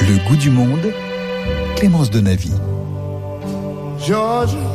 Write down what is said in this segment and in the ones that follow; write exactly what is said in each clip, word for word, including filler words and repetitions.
Le goût du monde, Clémence Donavy. Georgia.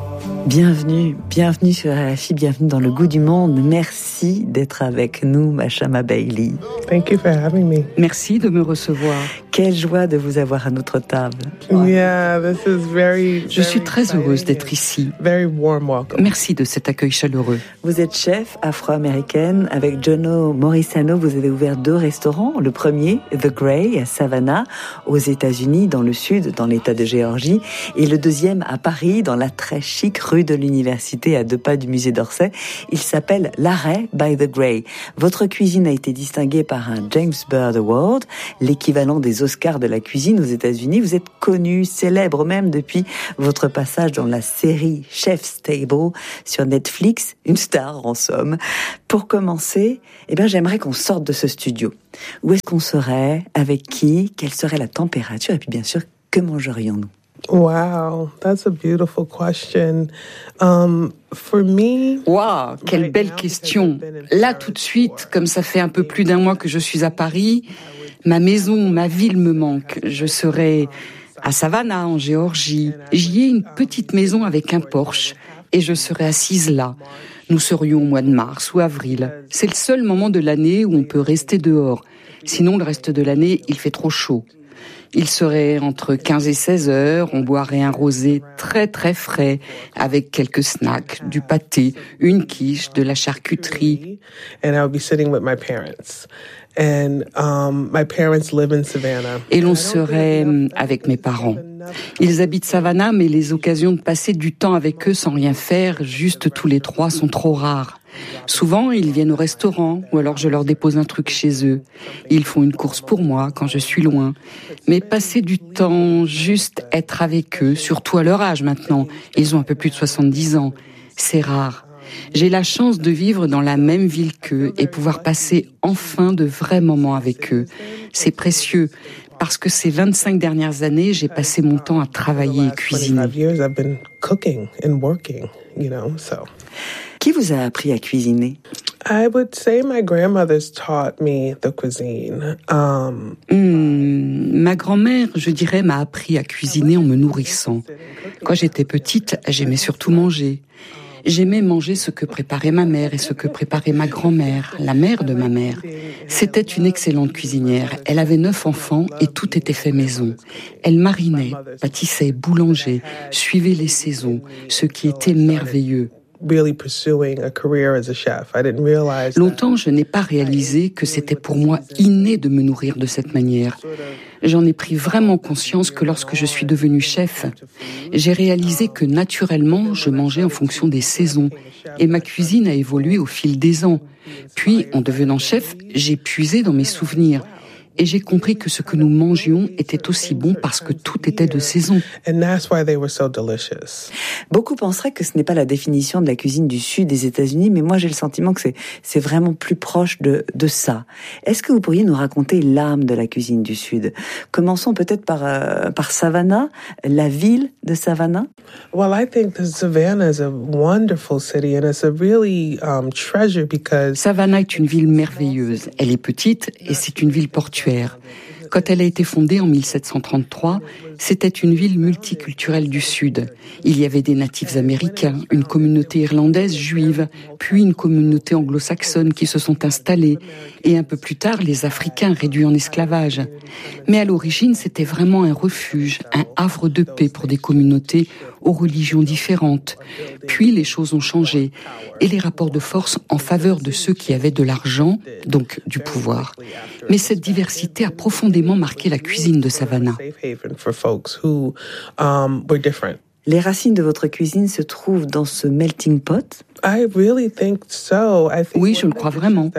Bienvenue, bienvenue sur R F I, bienvenue dans le goût du monde. Merci d'être avec nous, Mashama Bailey. Thank you for having me. Merci de me recevoir. Quelle joie de vous avoir à notre table. Yeah, this is very, Je suis très heureuse d'être ici. Very warm welcome. Merci de cet accueil chaleureux. Vous êtes chef afro-américaine. Avec Jono Morisano, vous avez ouvert deux restaurants. Le premier, The Grey, à Savannah, aux États-Unis, dans le sud, dans l'État de Géorgie. Et le deuxième, à Paris, dans la très chic rue de l'Université, à deux pas du musée d'Orsay. Il s'appelle L'Arrêt by The Grey. Votre cuisine a été distinguée par un James Beard Award, l'équivalent des Oscars de la cuisine aux États-Unis. Vous êtes connu, célèbre même depuis votre passage dans la série Chef's Table sur Netflix, une star en somme. Pour commencer, eh bien, j'aimerais qu'on sorte de ce studio. Où est-ce qu'on serait? Avec qui? Quelle serait la température? Et puis bien sûr, que mangerions-nous? Wow, that's a beautiful question. Um, for me, wow, quelle belle question. Là, tout de suite, comme ça fait un peu plus d'un mois que je suis à Paris, ma maison, ma ville me manque. Je serai à Savannah, en Géorgie. J'y ai une petite maison avec un porche et je serai assise là. Nous serions au mois de mars ou avril. C'est le seul moment de l'année où on peut rester dehors. Sinon, le reste de l'année, il fait trop chaud. Il serait entre quinze et seize heures, on boirait un rosé très très frais avec quelques snacks, du pâté, une quiche, de la charcuterie. And I would be sitting with my parents. And um, my parents live in Savannah. Et l'on serait avec mes parents. Ils habitent Savannah, mais les occasions de passer du temps avec eux sans rien faire, juste tous les trois, sont trop rares. Souvent, ils viennent au restaurant, ou alors je leur dépose un truc chez eux. Ils font une course pour moi quand je suis loin. Mais passer du temps, juste être avec eux, surtout à leur âge maintenant, ils ont un peu plus de soixante-dix ans, c'est rare. J'ai la chance de vivre dans la même ville qu'eux et pouvoir passer enfin de vrais moments avec eux. C'est précieux, parce que ces vingt-cinq dernières années, j'ai passé mon temps à travailler et cuisiner. Qui vous a appris à cuisiner? I would say my grandmother's taught me the cuisine. Um, mmh, ma grand-mère, je dirais, m'a appris à cuisiner en me nourrissant. Quand j'étais petite, j'aimais surtout manger. J'aimais manger ce que préparait ma mère et ce que préparait ma grand-mère, la mère de ma mère. C'était une excellente cuisinière. Elle avait neuf enfants et tout était fait maison. Elle marinait, pâtissait, boulangeait, suivait les saisons, ce qui était merveilleux. Longtemps, je n'ai pas réalisé que c'était pour moi inné de me nourrir de cette manière. J'en ai pris vraiment conscience que lorsque je suis devenue chef, j'ai réalisé que naturellement, je mangeais en fonction des saisons et ma cuisine a évolué au fil des ans. Puis, en devenant chef, j'ai puisé dans mes souvenirs. Et j'ai compris que ce que nous mangions était aussi bon parce que tout était de saison. Beaucoup penseraient que ce n'est pas la définition de la cuisine du sud des États-Unis, mais moi j'ai le sentiment que c'est, c'est vraiment plus proche de, de ça. Est-ce que vous pourriez nous raconter l'âme de la cuisine du sud? Commençons peut-être par, euh, par Savannah, la ville de Savannah. Well, I think that Savannah is a wonderful city and it's a really um, treasure because Savannah est une ville merveilleuse. Elle est petite et c'est une ville portuaire. Quand elle a été fondée en mille sept cent trente-trois, c'était une ville multiculturelle du Sud. Il y avait des natifs américains, une communauté irlandaise juive, puis une communauté anglo-saxonne qui se sont installées, et un peu plus tard, les Africains réduits en esclavage. Mais à l'origine, c'était vraiment un refuge, un havre de paix pour des communautés aux religions différentes. Puis les choses ont changé, et les rapports de force en faveur de ceux qui avaient de l'argent, donc du pouvoir. Mais cette diversité a profondément marqué la cuisine de Savannah. Les racines de votre cuisine se trouvent dans ce melting pot? Oui, je le crois vraiment.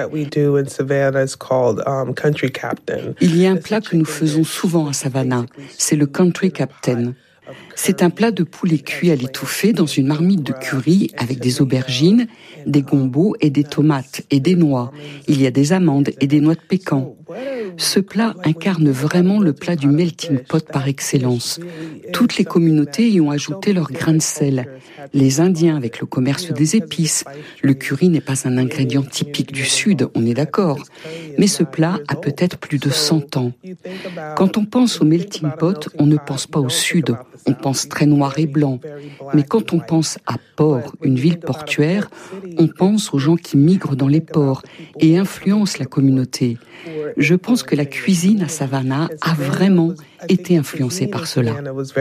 Il y a un plat que nous faisons souvent à Savannah, c'est le Country Captain. C'est un plat de poulet cuit à l'étouffée dans une marmite de curry avec des aubergines, des gombos et des tomates et des noix. Il y a des amandes et des noix de pécan. Ce plat incarne vraiment le plat du melting pot par excellence. Toutes les communautés y ont ajouté leur grain de sel. Les Indiens avec le commerce des épices. Le curry n'est pas un ingrédient typique du Sud, on est d'accord. Mais ce plat a peut-être plus de cent ans. Quand on pense au melting pot, on ne pense pas au Sud. On pense très noir et blanc. Mais quand on pense à Port, une ville portuaire, on pense aux gens qui migrent dans les ports et influencent la communauté. Je pense que la cuisine à Savannah a vraiment été influencée par cela.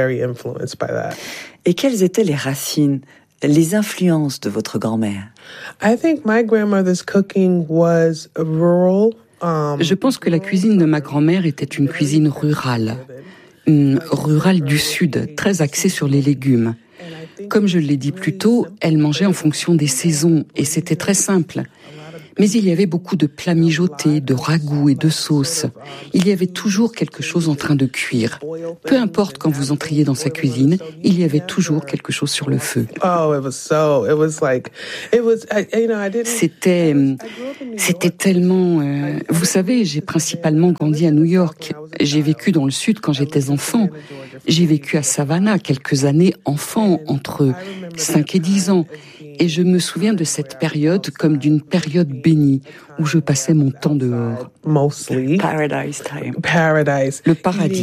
Et quelles étaient les racines, les influences de votre grand-mère? Je pense que la cuisine de ma grand-mère était une cuisine rurale, une rurale du Sud, très axée sur les légumes. Comme je l'ai dit plus tôt, elle mangeait en fonction des saisons et c'était très simple. Mais il y avait beaucoup de plats mijotés, de ragoûts et de sauces. Il y avait toujours quelque chose en train de cuire. Peu importe quand vous entriez dans sa cuisine, il y avait toujours quelque chose sur le feu. C'était, c'était tellement... Euh, vous savez, j'ai principalement grandi à New York. J'ai vécu dans le Sud quand j'étais enfant. J'ai vécu à Savannah quelques années enfant, entre cinq et dix ans. Et je me souviens de cette période comme d'une période bénie, où je passais mon temps dehors. Mostly. Paradise time. Paradise. Le paradis.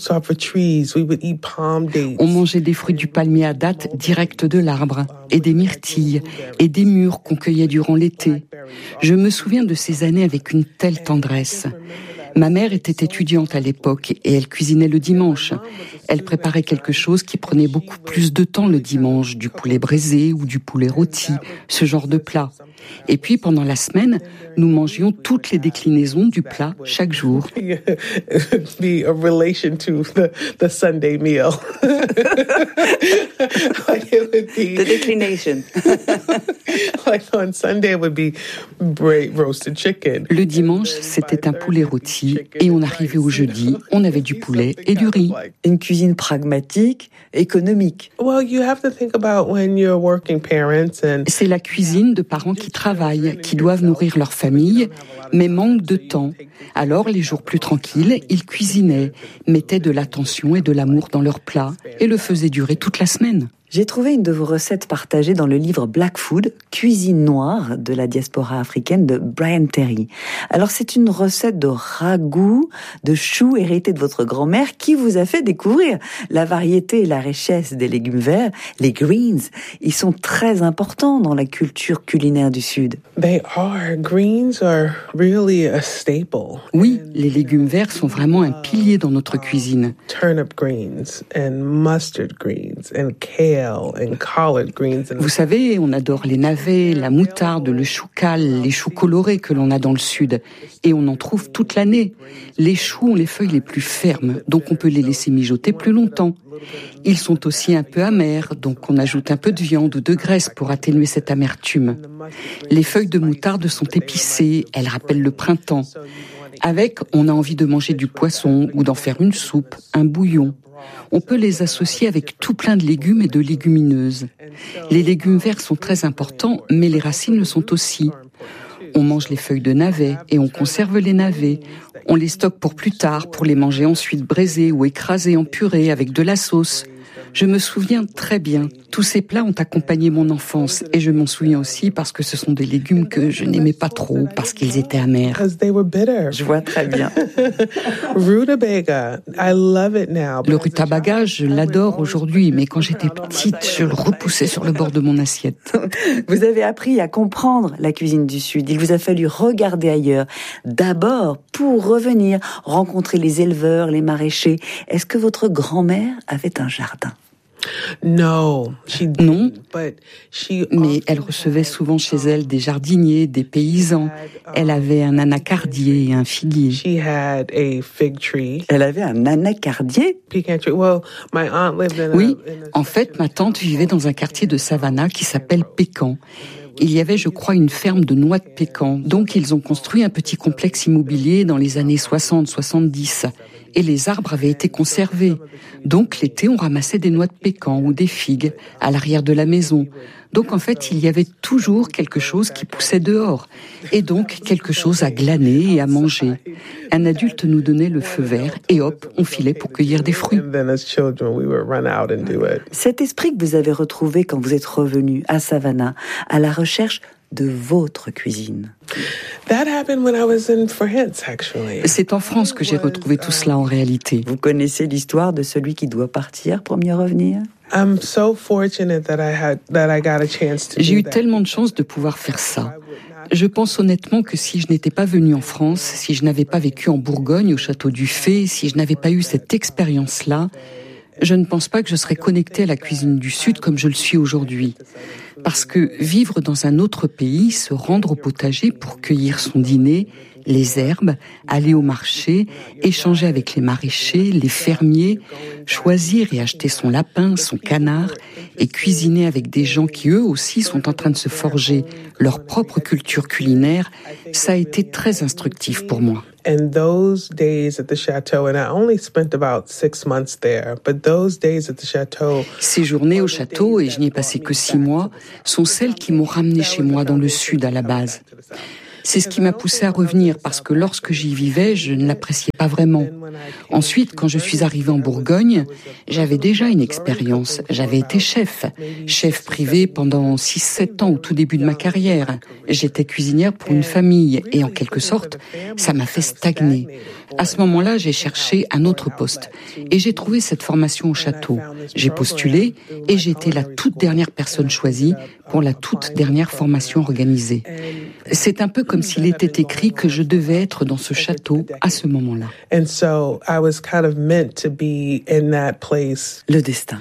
On mangeait des fruits du palmier à date direct de l'arbre, et des myrtilles, et des mûres qu'on cueillait durant l'été. Je me souviens de ces années avec une telle tendresse. Ma mère était étudiante à l'époque et elle cuisinait le dimanche. Elle préparait quelque chose qui prenait beaucoup plus de temps le dimanche, du poulet braisé ou du poulet rôti, ce genre de plat. Et puis pendant la semaine, nous mangions toutes les déclinaisons du plat chaque jour. Be a relation to the, the Sunday meal. Like it would be, the declination. Like on Sunday it would be roasted chicken. Le dimanche, c'était un poulet rôti et on arrivait au jeudi, on avait du poulet et du riz. Une cuisine pragmatique, économique. Well, you have to think about when you're working parents and C'est la cuisine de parents qui travaillent, qui doivent nourrir leur famille, mais manquent de temps. Alors, les jours plus tranquilles, ils cuisinaient, mettaient de l'attention et de l'amour dans leurs plats et le faisaient durer toute la semaine. J'ai trouvé une de vos recettes partagées dans le livre Black Food, cuisine noire de la diaspora africaine de Brian Terry. Alors c'est une recette de ragoût, de choux hérité de votre grand-mère qui vous a fait découvrir la variété et la richesse des légumes verts, les greens. Ils sont très importants dans la culture culinaire du Sud. They are. Greens are really a staple. Oui, les légumes verts sont vraiment un pilier dans notre cuisine. Turnip greens and mustard greens and kale. Vous savez, on adore les navets, la moutarde, le chou cal, les choux colorés que l'on a dans le Sud. Et on en trouve toute l'année. Les choux ont les feuilles les plus fermes, donc on peut les laisser mijoter plus longtemps. Ils sont aussi un peu amers, donc on ajoute un peu de viande ou de graisse pour atténuer cette amertume. Les feuilles de moutarde sont épicées, elles rappellent le printemps. Avec, on a envie de manger du poisson ou d'en faire une soupe, un bouillon. On peut les associer avec tout plein de légumes et de légumineuses. Les légumes verts sont très importants, mais les racines le sont aussi. On mange les feuilles de navets et on conserve les navets. On les stocke pour plus tard, pour les manger ensuite braisés ou écrasés en purée avec de la sauce. Je me souviens très bien. Tous ces plats ont accompagné mon enfance et je m'en souviens aussi parce que ce sont des légumes que je n'aimais pas trop parce qu'ils étaient amers. Je vois très bien. Rutabaga, I love it now. Le rutabaga, je l'adore aujourd'hui, mais quand j'étais petite, je le repoussais sur le bord de mon assiette. Vous avez appris à comprendre la cuisine du Sud. Il vous a fallu regarder ailleurs. D'abord, pour revenir, rencontrer les éleveurs, les maraîchers. Est-ce que votre grand-mère avait un jardin? Non, mais elle recevait souvent chez elle des jardiniers, des paysans. Elle avait un anacardier et un figuier. Elle avait un anacardier? Oui, en fait, ma tante vivait dans un quartier de Savannah qui s'appelle Pécan. Il y avait, je crois, une ferme de noix de pécan. Donc, ils ont construit un petit complexe immobilier dans les années soixante soixante-dix. Et les arbres avaient été conservés. Donc, l'été, on ramassait des noix de pécan ou des figues à l'arrière de la maison. Donc en fait, il y avait toujours quelque chose qui poussait dehors, et donc quelque chose à glaner et à manger. Un adulte nous donnait le feu vert, et hop, on filait pour cueillir des fruits. Cet esprit que vous avez retrouvé quand vous êtes revenu à Savannah, à la recherche de votre cuisine. C'est en France que j'ai retrouvé tout cela en réalité. Vous connaissez l'histoire de celui qui doit partir pour mieux revenir ? J'ai eu tellement de chance de pouvoir faire ça. Je pense honnêtement que si je n'étais pas venue en France, si je n'avais pas vécu en Bourgogne, au château du Fay, si je n'avais pas eu cette expérience-là, je ne pense pas que je serais connectée à la cuisine du Sud comme je le suis aujourd'hui. Parce que vivre dans un autre pays, se rendre au potager pour cueillir son dîner, les herbes, aller au marché, échanger avec les maraîchers, les fermiers, choisir et acheter son lapin, son canard, et cuisiner avec des gens qui eux aussi sont en train de se forger leur propre culture culinaire, ça a été très instructif pour moi. And those days at the château, and I only spent about six months there, but those days at the château. Ces journées au château, et je n'y ai passé que six mois, sont celles qui m'ont ramené chez moi dans le sud à la base. C'est ce qui m'a poussé à revenir parce que lorsque j'y vivais, je ne l'appréciais pas vraiment. Ensuite, quand je suis arrivée en Bourgogne, j'avais déjà une expérience. J'avais été chef, chef privé pendant six sept ans au tout début de ma carrière. J'étais cuisinière pour une famille et en quelque sorte, ça m'a fait stagner. À ce moment-là, j'ai cherché un autre poste et j'ai trouvé cette formation au château. J'ai postulé et j'ai été la toute dernière personne choisie pour la toute dernière formation organisée. C'est un peu comme s'il était écrit que je devais être dans ce château à ce moment-là. Le destin.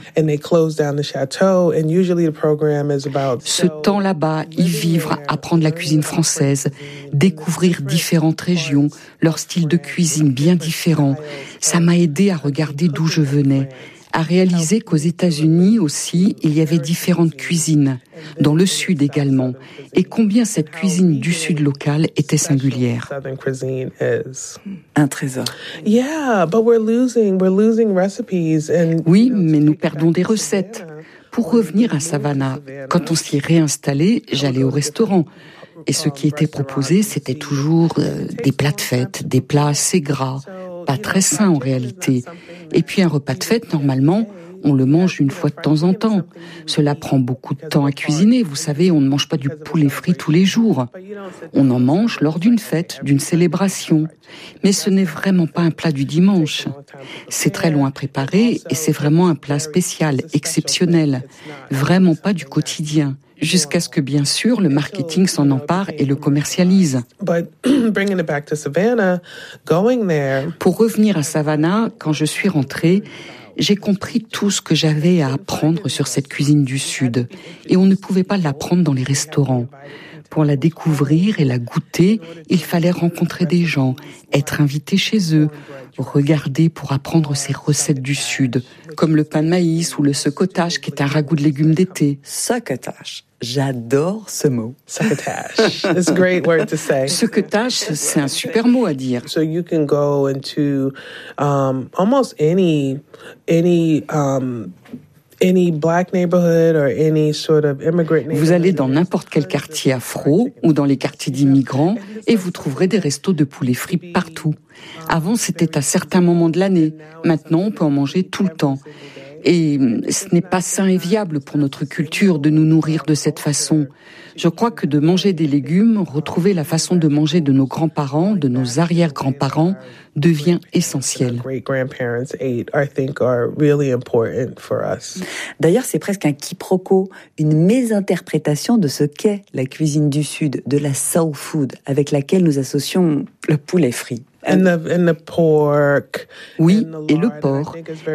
Ce temps là-bas, y vivre, apprendre la cuisine française, découvrir différentes régions, leur style de cuisine bien différent, ça m'a aidé à regarder d'où je venais, à réaliser qu'aux États-Unis aussi, il y avait différentes cuisines, dans le Sud également, et combien cette cuisine du Sud local était singulière. Un trésor. Oui, mais nous perdons des recettes. Pour revenir à Savannah, quand on s'y est réinstallé, j'allais au restaurant. Et ce qui était proposé, c'était toujours euh, des plats de fête, des plats assez gras, pas très sains en réalité. Et puis un repas de fête, normalement, on le mange une fois de temps en temps. Cela prend beaucoup de temps à cuisiner. Vous savez, on ne mange pas du poulet frit tous les jours. On en mange lors d'une fête, d'une célébration. Mais ce n'est vraiment pas un plat du dimanche. C'est très long à préparer et c'est vraiment un plat spécial, exceptionnel. Vraiment pas du quotidien. Jusqu'à ce que, bien sûr, le marketing s'en empare et le commercialise. Pour revenir à Savannah, quand je suis rentrée, j'ai compris tout ce que j'avais à apprendre sur cette cuisine du Sud. Et on ne pouvait pas l'apprendre dans les restaurants. Pour la découvrir et la goûter, il fallait rencontrer des gens, être invité chez eux, regarder pour apprendre ces recettes du Sud, comme le pain de maïs ou le succotash, qui est un ragoût de légumes d'été. Succotash. J'adore ce mot. Succotash. It's a great word to say. Succotash, c'est un super mot à dire. So you can go into um, almost any any um, any black neighborhood or any sort of immigrant neighborhood. Vous allez dans n'importe quel quartier afro ou dans les quartiers d'immigrants et vous trouverez des restos de poulet frit partout. Avant, c'était à certains moments de l'année. Maintenant, on peut en manger tout le temps. Et ce n'est pas sain et viable pour notre culture de nous nourrir de cette façon. Je crois que de manger des légumes, retrouver la façon de manger de nos grands-parents, de nos arrière-grands-parents, devient essentiel. D'ailleurs, c'est presque un quiproquo, une mésinterprétation de ce qu'est la cuisine du Sud, de la soul food, avec laquelle nous associons le poulet frit. And the, and the pork. Oui, et le porc.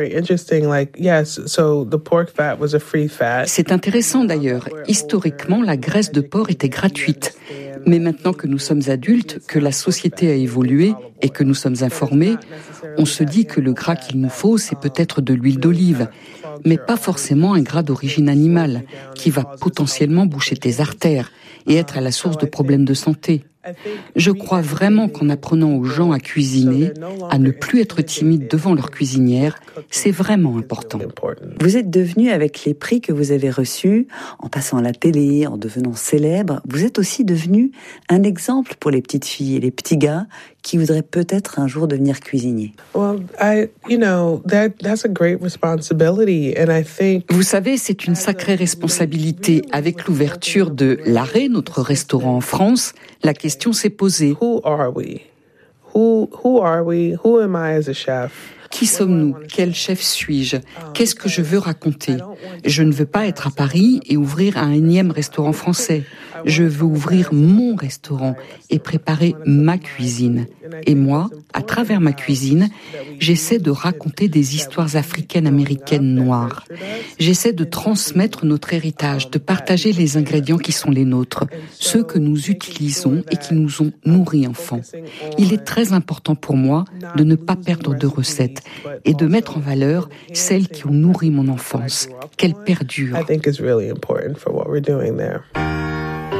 C'est intéressant d'ailleurs. Historiquement, la graisse de porc était gratuite. Mais maintenant que nous sommes adultes, que la société a évolué et que nous sommes informés, on se dit que le gras qu'il nous faut, c'est peut-être de l'huile d'olive, mais pas forcément un gras d'origine animale, qui va potentiellement boucher tes artères et être à la source de problèmes de santé. Je crois vraiment qu'en apprenant aux gens à cuisiner, à ne plus être timides devant leur cuisinière, c'est vraiment important. Vous êtes devenu, avec les prix que vous avez reçus, en passant à la télé, en devenant célèbre, vous êtes aussi devenu un exemple pour les petites filles et les petits gars qui voudraient peut-être un jour devenir cuisiniers. Well, I, you know, that that's a great responsibility, and I think. Vous savez, c'est une sacrée responsabilité. Avec l'ouverture de l'Arrêt, notre restaurant en France, la question s'est posée. Who are we? Who who are we? Who am I as a chef? Qui sommes-nous? Quel chef suis-je? Qu'est-ce que je veux raconter? Je ne veux pas être à Paris et ouvrir un énième restaurant français. Je veux ouvrir mon restaurant et préparer ma cuisine. Et moi, à travers ma cuisine, j'essaie de raconter des histoires africaines-américaines noires. J'essaie de transmettre notre héritage, de partager les ingrédients qui sont les nôtres, ceux que nous utilisons et qui nous ont nourris enfants. Il est très important pour moi de ne pas perdre de recettes et de mettre en valeur celles qui ont nourri mon enfance, qu'elles perdurent. I think it's really important for what we're doing there.